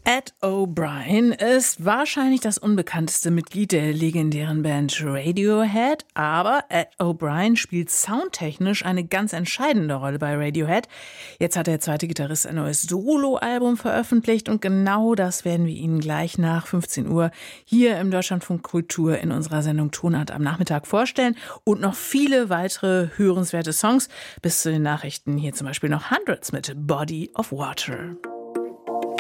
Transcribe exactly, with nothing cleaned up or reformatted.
Ed O'Brien ist wahrscheinlich das unbekannteste Mitglied der legendären Band Radiohead, aber Ed O'Brien spielt soundtechnisch eine ganz entscheidende Rolle bei Radiohead. Jetzt hat der zweite Gitarrist ein neues Soloalbum veröffentlicht und genau das werden wir Ihnen gleich nach fünfzehn Uhr hier im Deutschlandfunk Kultur in unserer Sendung Tonart am Nachmittag vorstellen und noch viele weitere hörenswerte Songs bis zu den Nachrichten. Hier zum Beispiel noch Hundreds mit Body of Water.